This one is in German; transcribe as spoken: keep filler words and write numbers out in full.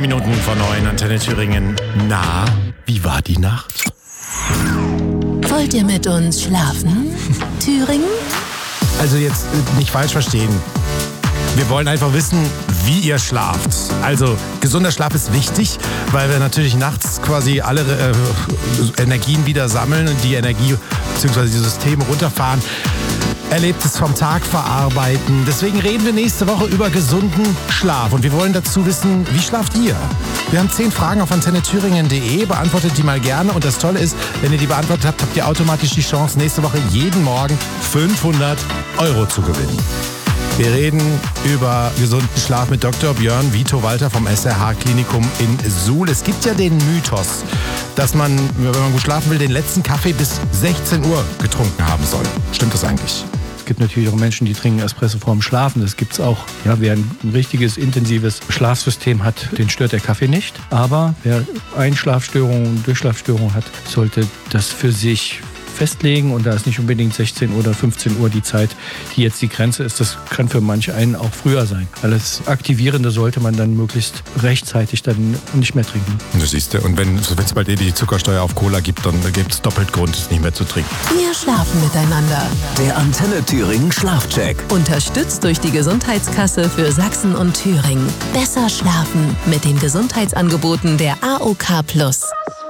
Minuten vor neun, Antenne Thüringen. Na, wie war die Nacht? Wollt ihr mit uns schlafen, Thüringen? Also jetzt nicht falsch verstehen. Wir wollen einfach wissen, wie ihr schlaft. Also gesunder Schlaf ist wichtig, weil wir natürlich nachts quasi alle äh, Energien wieder sammeln und die Energie bzw. die Systeme runterfahren. Erlebtes vom Tag verarbeiten. Deswegen reden wir nächste Woche über gesunden Schlaf. Und wir wollen dazu wissen, wie schlaft ihr? Wir haben zehn Fragen auf antenne thüringen punkt de. Beantwortet die mal gerne. Und das Tolle ist, wenn ihr die beantwortet habt, habt ihr automatisch die Chance, nächste Woche jeden Morgen fünfhundert Euro zu gewinnen. Wir reden über gesunden Schlaf mit Doktor Björn Vito Walter vom S R H-Klinikum in Suhl. Es gibt ja den Mythos, dass man, wenn man gut schlafen will, den letzten Kaffee bis sechzehn Uhr getrunken haben soll. Stimmt das eigentlich? Es gibt natürlich auch Menschen, die trinken Espresso vorm Schlafen. Das gibt's auch. Ja, wer ein richtiges, intensives Schlafsystem hat, den stört der Kaffee nicht. Aber wer Einschlafstörungen, Durchschlafstörungen hat, sollte das für sich festlegen. Und da ist nicht unbedingt sechzehn oder fünfzehn Uhr die Zeit, die jetzt die Grenze ist. Das kann für manche einen auch früher sein. Alles Aktivierende sollte man dann möglichst rechtzeitig dann nicht mehr trinken. Das siehst du. Und wenn es bei dir die Zuckersteuer auf Cola gibt, dann gibt es doppelt Grund, es nicht mehr zu trinken. Wir schlafen miteinander. Der Antenne Thüringen Schlafcheck. Unterstützt durch die Gesundheitskasse für Sachsen und Thüringen. Besser schlafen mit den Gesundheitsangeboten der A O K Plus.